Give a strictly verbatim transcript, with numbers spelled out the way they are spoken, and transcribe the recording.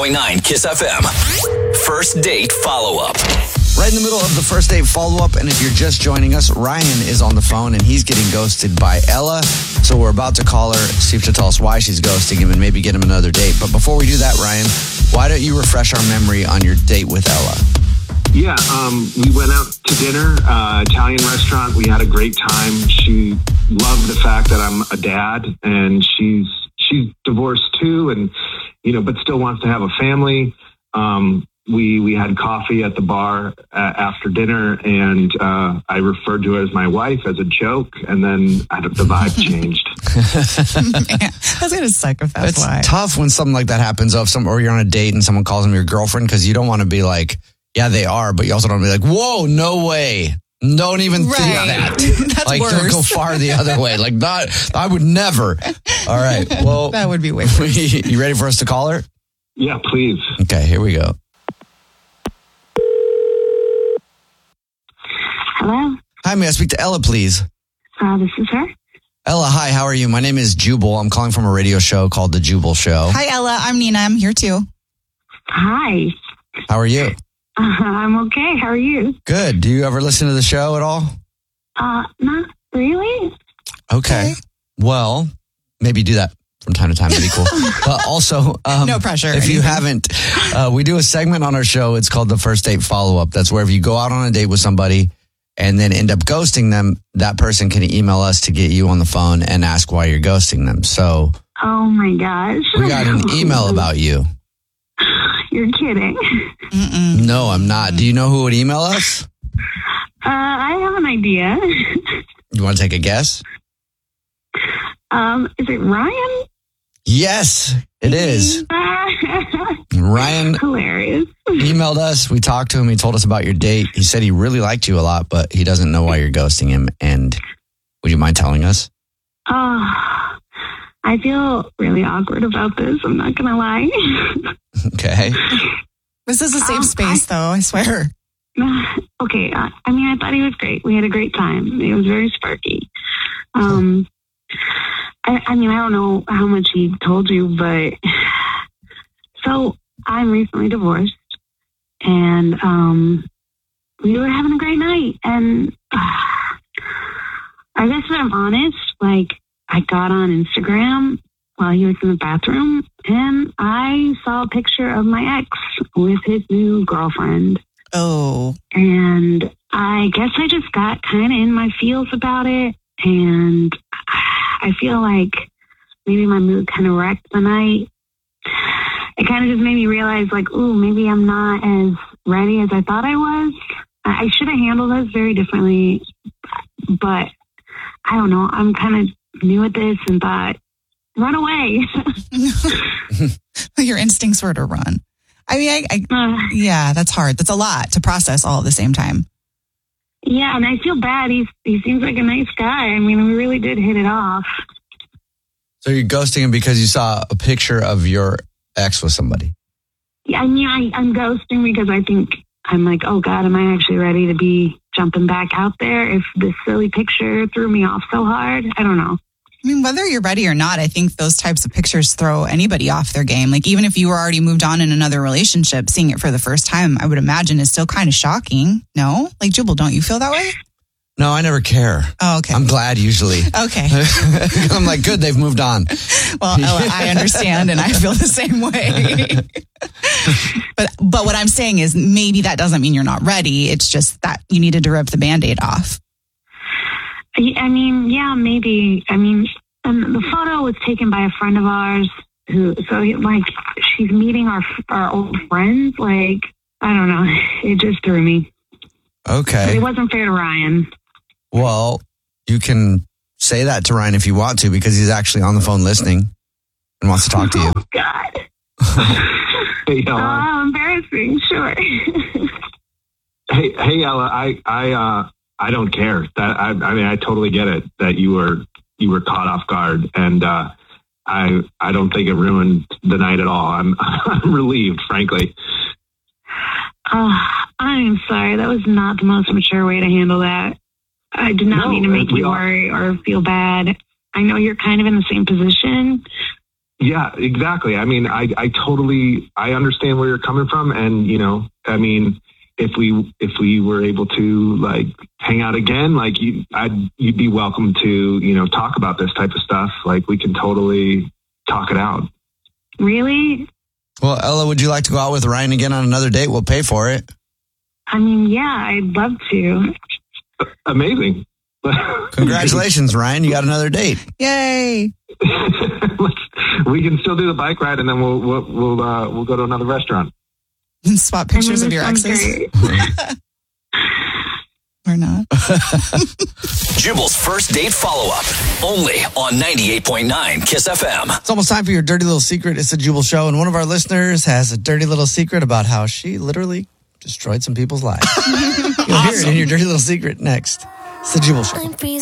point nine Kiss F M. First date follow-up. Right in the middle of the first date follow-up, and if you're just joining us, Ryan is on the phone, and he's getting ghosted by Ella. So we're about to call her, see if she'll tell us why she's ghosting him, and maybe get him another date. But before we do that, Ryan, why don't you refresh our memory on your date with Ella? Yeah, um, we went out to dinner, uh, Italian restaurant. We had a great time. She loved the fact that I'm a dad, and she's she's divorced too, and you know, but still wants to have a family. Um, we we had coffee at the bar uh, after dinner, and uh, I referred to her as my wife as a joke, and then I, the vibe changed. Man, that's gonna suck if that's it's why. It's tough when something like that happens. If some, or you're on a date and someone calls them your girlfriend, because you don't want to be like, yeah, they are, but you also don't want to be like, whoa, no way. Don't even right. think that. That's like, worse. Don't go far the other way. Like, not, I would never. All right. Well, that would be way worse. You ready for us to call her? Yeah, please. Okay, here we go. Hello? Hi, may I speak to Ella, please? Uh, this is her. Ella, hi, how are you? My name is Jubal. I'm calling from a radio show called The Jubal Show. Hi, Ella. I'm Nina. I'm here too. Hi. How are you? Uh, I'm okay. How are you? Good. Do you ever listen to the show at all? Uh, not really. Okay. Well, maybe do that from time to time. That'd be cool. But also, um, no pressure. If you haven't, uh, we do a segment on our show. It's called the First Date Follow-Up. That's where if you go out on a date with somebody and then end up ghosting them, that person can email us to get you on the phone and ask why you're ghosting them. So, oh my gosh. We got an email about you. You're kidding. Mm-mm. No, I'm not. Do you know who would email us? Uh, I have an idea. You want to take a guess? Um, is it Ryan? Yes, it is. Ryan Hilarious. emailed us. We talked to him. He told us about your date. He said he really liked you a lot, but he doesn't know why you're ghosting him. And would you mind telling us? Oh, I feel really awkward about this. I'm not going to lie. Okay. This is a safe um, space, I, though, I swear. Okay. Uh, I mean, I thought he was great. We had a great time. It was very sparky. Um, I, I mean, I don't know how much he told you, but so I'm recently divorced, and um, we were having a great night. And uh, I guess if I'm honest, like I got on Instagram while he was in the bathroom, and I saw a picture of my ex with his new girlfriend. Oh. And I guess I just got kind of in my feels about it. And I feel like maybe my mood kind of wrecked the night. It kind of just made me realize, like, ooh, maybe I'm not as ready as I thought I was. I should have handled this very differently. But I don't know. I'm kind of new at this and thought, run away. Your instincts were to run. I mean, I, I uh, yeah, that's hard. That's a lot to process all at the same time. Yeah, and I feel bad. He's he seems like a nice guy. I mean, we really did hit it off. So you're ghosting him because you saw a picture of your ex with somebody? Yeah, I mean, I, I'm ghosting because I think I'm like, oh God, am I actually ready to be jumping back out there if this silly picture threw me off so hard? I don't know. I mean, whether you're ready or not, I think those types of pictures throw anybody off their game. Like, even if you were already moved on in another relationship, seeing it for the first time, I would imagine is still kind of shocking. No? Like, Jubal, don't you feel that way? No, I never care. Oh, okay. I'm glad usually. Okay. I'm like, good, they've moved on. Well, Ella, I understand, and I feel the same way. but but what I'm saying is maybe that doesn't mean you're not ready. It's just that you needed to rip the Band-Aid off. I mean, yeah, maybe. I mean, um, the photo was taken by a friend of ours who, so like, she's meeting our our old friends. Like, I don't know. It just threw me. Okay. But it wasn't fair to Ryan. Well, you can say that to Ryan if you want to, because he's actually on the phone listening and wants to talk to you. Oh, God. Hey, Ella. Oh, embarrassing. Sure. hey, hey, Ella. I, I, uh, I don't care. That I, I mean, I totally get it that you were you were caught off guard, and uh, I, I don't think it ruined the night at all. I'm, I'm relieved, frankly. Oh, I'm sorry. That was not the most mature way to handle that. I did not No, mean to make we you all- worry or feel bad. I know you're kind of in the same position. Yeah, exactly. I mean, I, I totally, I understand where you're coming from. And, you know, I mean, if we, if we were able to like hang out again, like you, I'd, you'd be welcome to, you know, talk about this type of stuff. Like we can totally talk it out. Really? Well, Ella, would you like to go out with Ryan again on another date? We'll pay for it. I mean, yeah, I'd love to. Amazing. Congratulations, Ryan. You got another date. Yay. We can still do the bike ride, and then we'll we'll we'll, uh, we'll go to another restaurant. Swap pictures I mean, of your this exes. sounds great. Or not. Jubal's first date follow-up. Only on ninety-eight point nine Kiss F M. It's almost time for your dirty little secret. It's the Jubal Show, and one of our listeners has a dirty little secret about how she literally destroyed some people's lives. You'll hear it in your dirty little secret next. It's the Jubal Show.